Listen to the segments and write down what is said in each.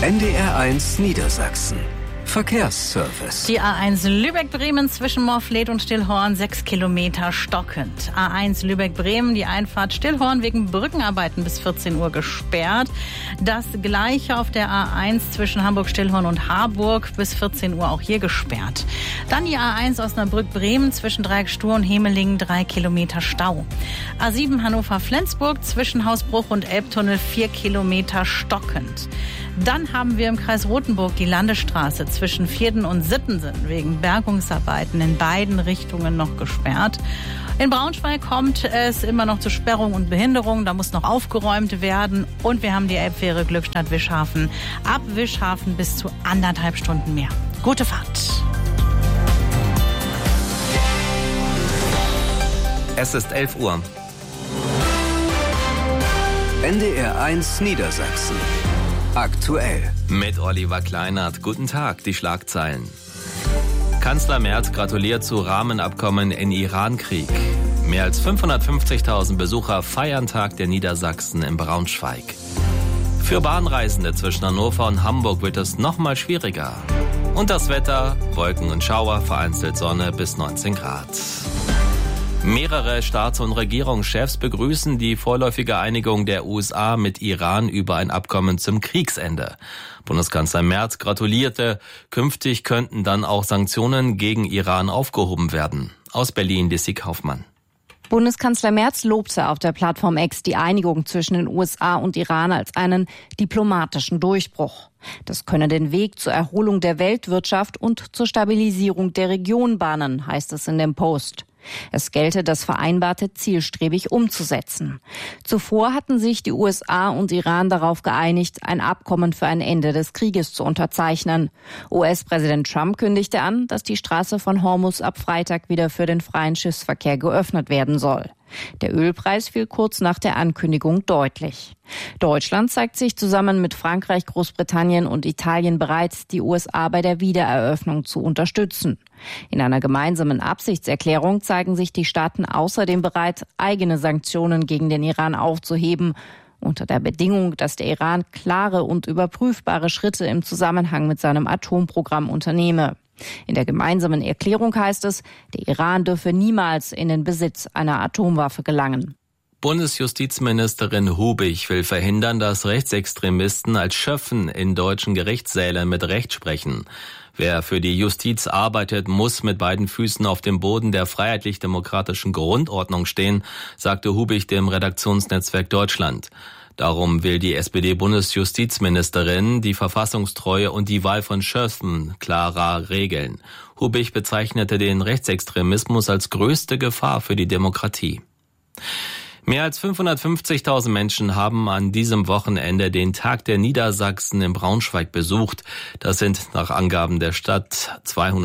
NDR1 Niedersachsen. Verkehrsservice. Die A1 Lübeck-Bremen zwischen Morfleet und Stillhorn 6 Kilometer stockend. A1 Lübeck-Bremen, die Einfahrt Stillhorn wegen Brückenarbeiten bis 14 Uhr gesperrt. Das gleiche auf der A1 zwischen Hamburg-Stillhorn und Harburg bis 14 Uhr auch hier gesperrt. Dann die A1 Osnabrück-Bremen zwischen Dreieckstur und Hemelingen 3 Kilometer Stau. A7 Hannover-Flensburg zwischen Hausbruch und Elbtunnel 4 Kilometer stockend. Dann haben wir im Kreis Rothenburg die Landesstraße zwischen Vierden und Sittensen wegen Bergungsarbeiten in beiden Richtungen noch gesperrt. In Braunschweig kommt es immer noch zu Sperrung und Behinderung. Da muss noch aufgeräumt werden. Und wir haben die Elbfähre Glückstadt-Wischhafen. Ab Wischhafen bis zu 1,5 Stunden mehr. Gute Fahrt. Es ist 11 Uhr. NDR1 Niedersachsen. Aktuell. Mit Oliver Kleinert. Guten Tag, die Schlagzeilen. Kanzler Merz gratuliert zu Rahmenabkommen in Iran-Krieg. Mehr als 550.000 Besucher feiern Tag der Niedersachsen in Braunschweig. Für Bahnreisende zwischen Hannover und Hamburg wird es noch mal schwieriger. Und das Wetter, Wolken und Schauer, vereinzelt Sonne bis 19 Grad. Mehrere Staats- und Regierungschefs begrüßen die vorläufige Einigung der USA mit Iran über ein Abkommen zum Kriegsende. Bundeskanzler Merz gratulierte. Künftig könnten dann auch Sanktionen gegen Iran aufgehoben werden. Aus Berlin Lissy Kaufmann. Bundeskanzler Merz lobte auf der Plattform X die Einigung zwischen den USA und Iran als einen diplomatischen Durchbruch. Das könne den Weg zur Erholung der Weltwirtschaft und zur Stabilisierung der Region bahnen, heißt es in dem Post. Es gelte, das Vereinbarte zielstrebig umzusetzen. Zuvor hatten sich die USA und Iran darauf geeinigt, ein Abkommen für ein Ende des Krieges zu unterzeichnen. US-Präsident Trump kündigte an, dass die Straße von Hormuz ab Freitag wieder für den freien Schiffsverkehr geöffnet werden soll. Der Ölpreis fiel kurz nach der Ankündigung deutlich. Deutschland zeigt sich zusammen mit Frankreich, Großbritannien und Italien bereit, die USA bei der Wiedereröffnung zu unterstützen. In einer gemeinsamen Absichtserklärung zeigen sich die Staaten außerdem bereit, eigene Sanktionen gegen den Iran aufzuheben, unter der Bedingung, dass der Iran klare und überprüfbare Schritte im Zusammenhang mit seinem Atomprogramm unternehme. In der gemeinsamen Erklärung heißt es, der Iran dürfe niemals in den Besitz einer Atomwaffe gelangen. Bundesjustizministerin Hubich will verhindern, dass Rechtsextremisten als Schöffen in deutschen Gerichtssälen mit Recht sprechen. Wer für die Justiz arbeitet, muss mit beiden Füßen auf dem Boden der freiheitlich-demokratischen Grundordnung stehen, sagte Hubich dem Redaktionsnetzwerk Deutschland. Darum will die SPD-Bundesjustizministerin die Verfassungstreue und die Wahl von Schöffen klarer regeln. Hubich bezeichnete den Rechtsextremismus als größte Gefahr für die Demokratie. Mehr als 550.000 Menschen haben an diesem Wochenende den Tag der Niedersachsen in Braunschweig besucht. Das sind nach Angaben der Stadt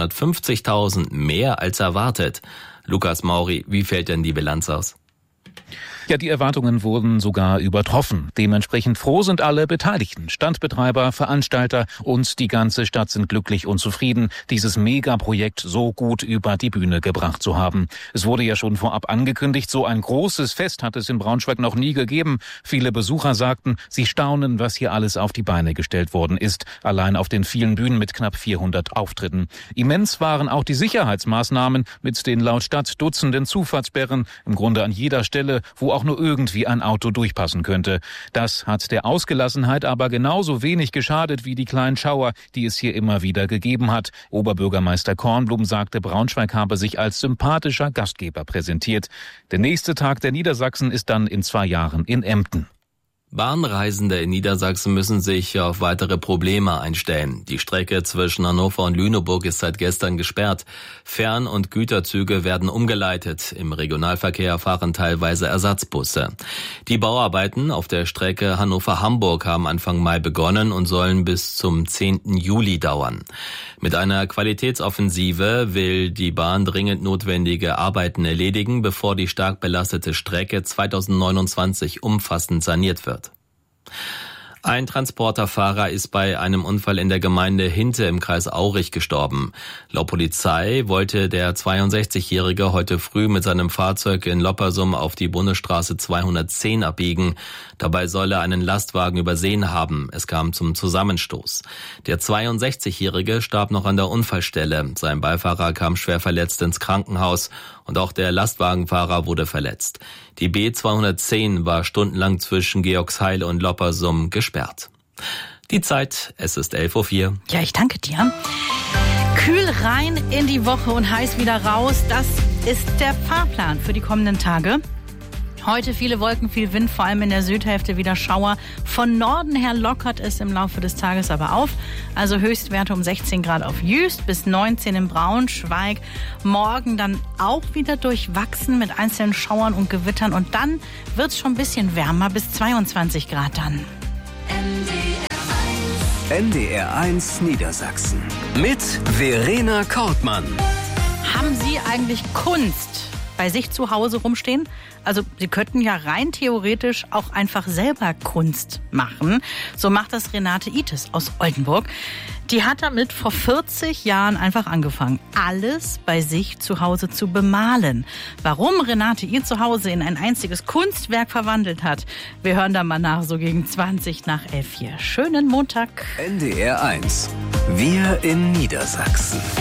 250.000 mehr als erwartet. Lukas Mauri, wie fällt denn die Bilanz aus? Ja, die Erwartungen wurden sogar übertroffen. Dementsprechend froh sind alle Beteiligten. Standbetreiber, Veranstalter und die ganze Stadt sind glücklich und zufrieden, dieses Megaprojekt so gut über die Bühne gebracht zu haben. Es wurde ja schon vorab angekündigt, so ein großes Fest hat es in Braunschweig noch nie gegeben. Viele Besucher sagten, sie staunen, was hier alles auf die Beine gestellt worden ist. Allein auf den vielen Bühnen mit knapp 400 Auftritten. Immens waren auch die Sicherheitsmaßnahmen mit den laut Stadt Dutzenden Zufahrtssperren, im Grunde an jeder Stelle, wo auch nur irgendwie ein Auto durchpassen könnte. Das hat der Ausgelassenheit aber genauso wenig geschadet wie die kleinen Schauer, die es hier immer wieder gegeben hat. Oberbürgermeister Kornblum sagte, Braunschweig habe sich als sympathischer Gastgeber präsentiert. Der nächste Tag der Niedersachsen ist dann in 2 Jahren in Emden. Bahnreisende in Niedersachsen müssen sich auf weitere Probleme einstellen. Die Strecke zwischen Hannover und Lüneburg ist seit gestern gesperrt. Fern- und Güterzüge werden umgeleitet. Im Regionalverkehr fahren teilweise Ersatzbusse. Die Bauarbeiten auf der Strecke Hannover-Hamburg haben Anfang Mai begonnen und sollen bis zum 10. Juli dauern. Mit einer Qualitätsoffensive will die Bahn dringend notwendige Arbeiten erledigen, bevor die stark belastete Strecke 2029 umfassend saniert wird. Ein Transporterfahrer ist bei einem Unfall in der Gemeinde Hinte im Kreis Aurich gestorben. Laut Polizei wollte der 62-Jährige heute früh mit seinem Fahrzeug in Loppersum auf die Bundesstraße 210 abbiegen. Dabei soll er einen Lastwagen übersehen haben. Es kam zum Zusammenstoß. Der 62-Jährige starb noch an der Unfallstelle. Sein Beifahrer kam schwer verletzt ins Krankenhaus und auch der Lastwagenfahrer wurde verletzt. Die B210 war stundenlang zwischen Georgsheil und Loppersum gesperrt. Die Zeit, es ist 11:04 Uhr. Ja, ich danke dir. Kühl rein in die Woche und heiß wieder raus. Das ist der Fahrplan für die kommenden Tage. Heute viele Wolken, viel Wind, vor allem in der Südhälfte wieder Schauer. Von Norden her lockert es im Laufe des Tages aber auf. Also Höchstwerte um 16 Grad auf Jüst bis 19 in Braunschweig. Morgen dann auch wieder durchwachsen mit einzelnen Schauern und Gewittern. Und dann wird es schon ein bisschen wärmer, bis 22 Grad dann. NDR1 Niedersachsen mit Verena Kortmann. Haben Sie eigentlich Kunst bei sich zu Hause rumstehen? Also Sie könnten ja rein theoretisch auch einfach selber Kunst machen. So macht das Renate Ites aus Oldenburg. Die hat damit vor 40 Jahren einfach angefangen, alles bei sich zu Hause zu bemalen. Warum Renate ihr Zuhause in ein einziges Kunstwerk verwandelt hat, wir hören da mal nach, so gegen 20 nach 11 hier. Schönen Montag. NDR1. Wir in Niedersachsen.